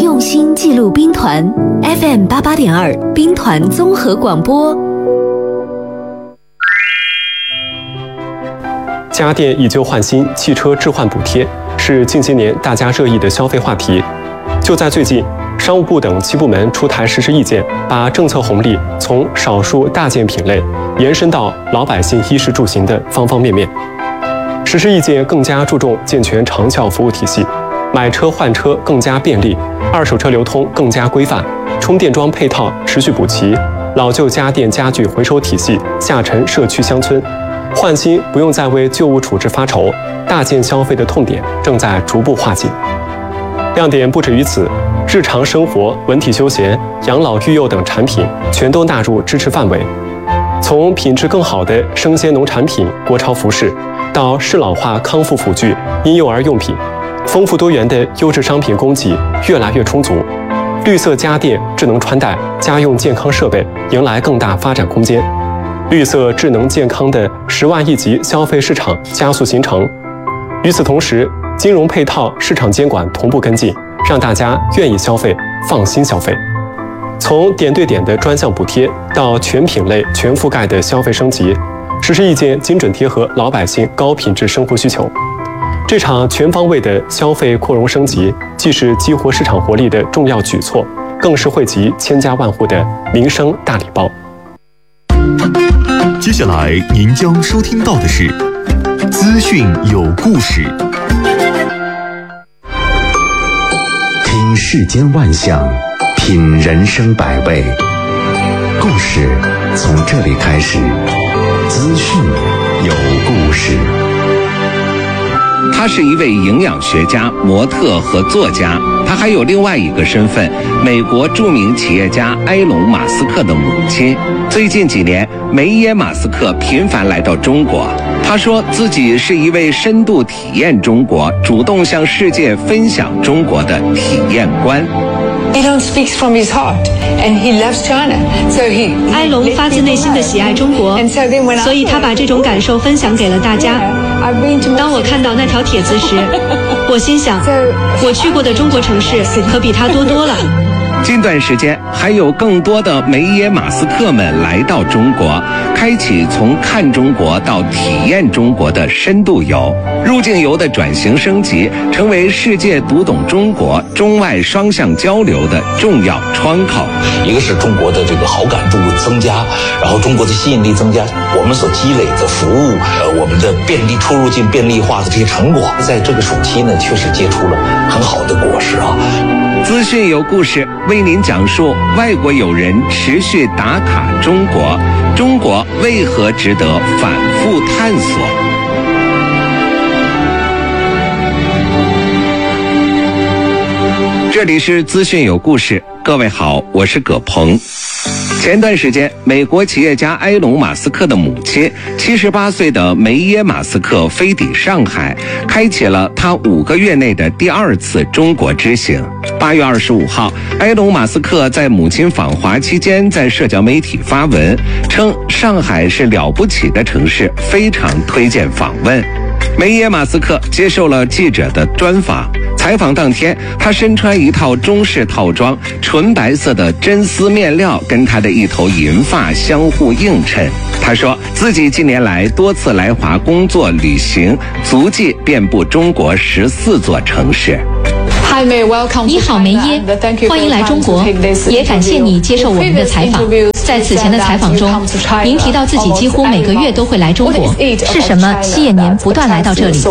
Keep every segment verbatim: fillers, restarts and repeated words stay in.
用心记录兵团 F M 八八点二兵团综合广播。 家电以旧换新，汽车置换补贴是近些年大家热议的消费话题。就在最近，商务部等七部门出台实施意见，把政策红利从少数大件品类延伸到老百姓衣食住行的方方面面。实施意见更加注重健全长效服务体系，买车换车更加便利，二手车流通更加规范，充电桩配套持续补齐，老旧家电家具回收体系下沉社区乡村，换新不用再为旧物处置发愁，大件消费的痛点正在逐步化解。亮点不止于此，日常生活、文体休闲、养老育幼等产品全都纳入支持范围。从品质更好的生鲜农产品、国潮服饰，到适老化康复辅具、婴幼儿用品，丰富多元的优质商品供给越来越充足。绿色家电、智能穿戴、家用健康设备迎来更大发展空间。绿色智能健康的十万亿级消费市场加速形成。与此同时，金融配套、市场监管同步跟进，让大家愿意消费、放心消费。从点对点的专项补贴到全品类、全覆盖的消费升级，实施意见精准贴合老百姓高品质生活需求。这场全方位的消费扩容升级，既是激活市场活力的重要举措，更是惠及千家万户的民生大礼包。 接下来您将收听到的是资讯有故事。 听世间万象，品人生百味，故事从这里开始。资讯有故事。 他是一位营养学家、模特和作家，他还有另外一个身份，美国著名企业家埃隆·马斯克的母亲。最近几年，梅耶·马斯克频繁来到中国。他说自己是一位深度体验中国、主动向世界分享中国的体验官。 Elon speaks from his heart, and he loves China. So he. 埃隆发自内心的喜爱中国，所以他把这种感受分享给了大家。当我看到那条帖子时，我心想，我去过的中国城市可比他多多了。 近段时间，还有更多的梅耶马斯克们来到中国，开启从看中国到体验中国的深度游。入境游的转型升级，成为世界读懂中国、中外双向交流的重要窗口。 一个是中国的这个好感度增加，然后中国的吸引力增加，我们所积累的服务，呃，我们的便利出入境便利化的这些成果，在这个暑期呢，确实结出了很好的果实啊。 资讯有故事，为您讲述外国友人持续打卡中国，中国为何值得反复探索。这里是资讯有故事，各位好，我是葛鹏。前段时间，美国企业家埃隆·马斯克的母亲，七十八岁的梅耶·马斯克飞抵上海，开启了他五个月内的第二次中国之行。八月二十五号，埃隆·马斯克在母亲访华期间，在社交媒体发文称，上海是了不起的城市，非常推荐访问。梅耶·马斯克接受了记者的专访。采访当天，他身穿一套中式套装，纯白色的真丝面料跟他的一头银发相互映衬。他说自己近年来多次来华工作旅行，足迹遍布中国十四座城市。 你好，梅耶，欢迎来中国，也感谢你接受我们的采访。在此前的采访中，您提到自己几乎每个月都会来中国，是什么吸引您不断来到这里？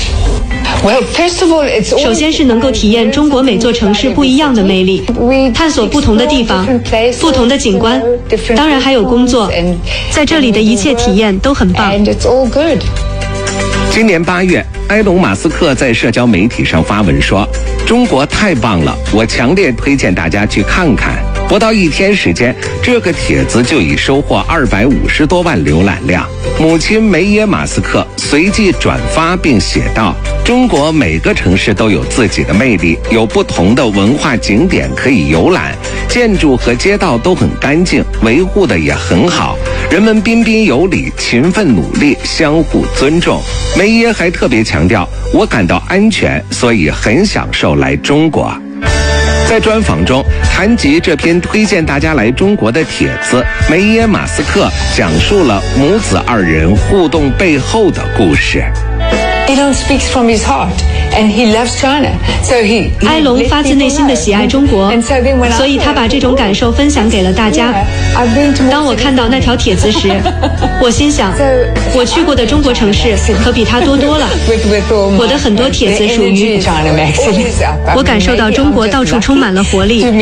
首先是能够体验中国每座城市不一样的魅力，探索不同的地方、不同的景观，当然还有工作，在这里的一切体验都很棒。 今年八月，埃隆·马斯克在社交媒体上发文说，中国太棒了，我强烈推荐大家去看看。不到一天时间，这个帖子就已收获二百五十多万浏览量。母亲梅耶·马斯克随即转发并写道，中国每个城市都有自己的魅力，有不同的文化景点可以游览，建筑和街道都很干净，维护的也很好，人们彬彬有礼，勤奋努力，相互尊重。梅耶还特别强调，我感到安全，所以很享受来中国。 在专访中谈及这篇推荐大家来中国的帖子，梅耶马斯克讲述了母子二人互动背后的故事。 Elon speaks from his heart, and he loves China. So he. 埃隆发自内心的喜爱中国，所以他把这种感受分享给了大家。当我看到那条帖子时，我心想，我去过的中国城市可比他多多了。我的很多帖子属于我感受到中国到处充满了活力。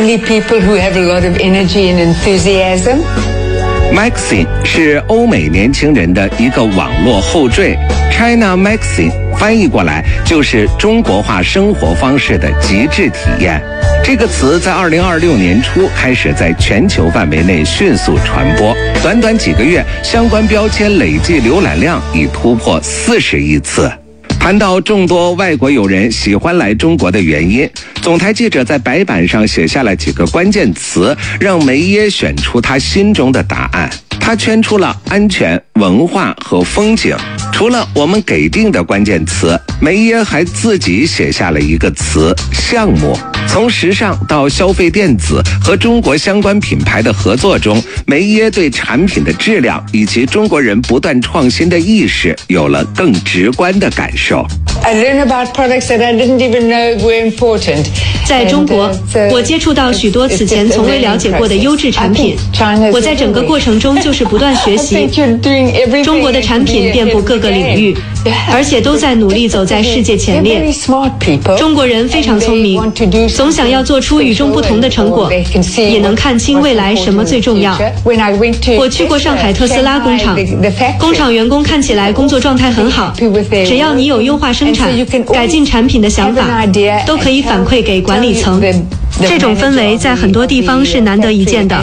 Maxine 是欧美年轻人的一个网络后缀 ，China Maxine 翻译过来就是中国化生活方式的极致体验。这个词在二零二六年初开始在全球范围内迅速传播，短短几个月，相关标签累计浏览量已突破四十亿次。谈到众多外国友人喜欢来中国的原因，总台记者在白板上写下了几个关键词，让梅耶选出他心中的答案。他圈出了安全、文化和风景。除了我们给定的关键词，梅耶还自己写下了一个词——项目。从时尚到消费电子和中国相关品牌的合作中，梅耶对产品的质量以及中国人不断创新的意识有了更直观的感受。 I learn about products that I didn't even know were important. 在中国，我接触到许多此前从未了解过的优质产品。我在整个过程中就是不断学习。中国的产品遍布各个领域，而且都在努力走在世界前列。中国人非常聪明，总想要做出与众不同的成果，也能看清未来什么最重要。我去过上海特斯拉工厂，工厂员工看起来工作状态很好，只要你有优化生产、改进产品的想法，都可以反馈给管理层。这种氛围在很多地方是难得一见的。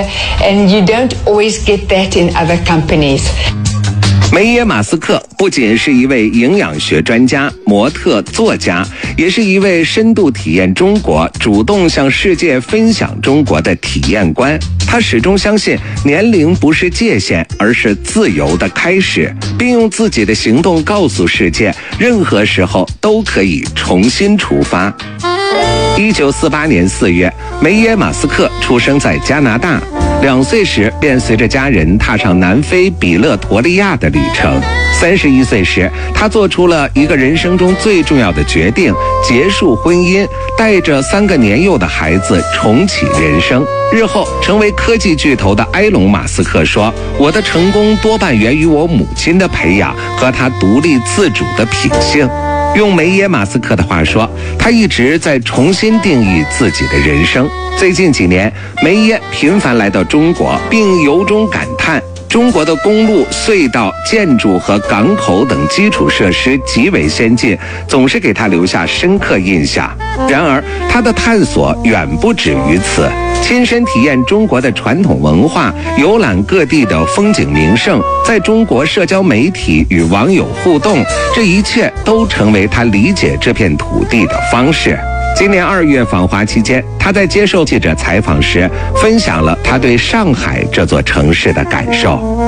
梅耶马斯克不仅是一位营养学专家、模特、作家，也是一位深度体验中国、主动向世界分享中国的体验官。他始终相信年龄不是界限，而是自由的开始，并用自己的行动告诉世界，任何时候都可以重新出发。一九四八年四月，梅耶马斯克出生在加拿大。两岁时便随着家人踏上南非比勒陀利亚的旅程。三十一岁时，他做出了一个人生中最重要的决定，结束婚姻，带着三个年幼的孩子重启人生。日后成为科技巨头的埃隆·马斯克说：“我的成功多半源于我母亲的培养和她独立自主的品性。”用梅耶马斯克的话说，他一直在重新定义自己的人生。最近几年，梅耶频繁来到中国，并由衷感叹中国的公路、隧道、建筑和港口等基础设施极为先进，总是给他留下深刻印象。然而，他的探索远不止于此。亲身体验中国的传统文化，游览各地的风景名胜，在中国社交媒体与网友互动，这一切都成为他理解这片土地的方式。今年二月访华期间，他在接受记者采访时，分享了他对上海这座城市的感受。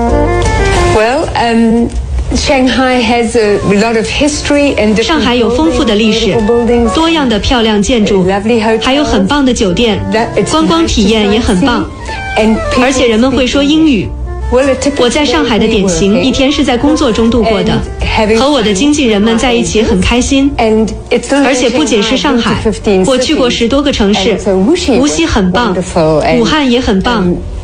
Well, um... Shanghai has a lot of history and 上海有丰富的历史，多样的漂亮建筑，还有很棒的酒店，观光体验也很棒，而且人们会说英语。我在上海的典型一天是在工作中度过的，和我的经纪人们在一起很开心。而且不仅是上海，我去过十多个城市，无锡很棒，武汉也很棒，